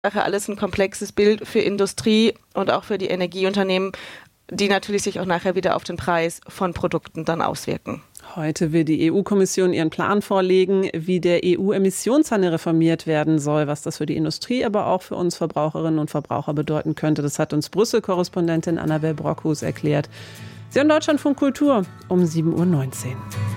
Alles ein komplexes Bild für Industrie und auch für die Energieunternehmen, die natürlich sich auch nachher wieder auf den Preis von Produkten dann auswirken. Heute will die EU-Kommission ihren Plan vorlegen, wie der EU-Emissionshandel reformiert werden soll, was das für die Industrie, aber auch für uns Verbraucherinnen und Verbraucher bedeuten könnte. Das hat uns Brüssel-Korrespondentin Annabel Brockhus erklärt. Sie hören Deutschlandfunk Kultur um 7:19 Uhr.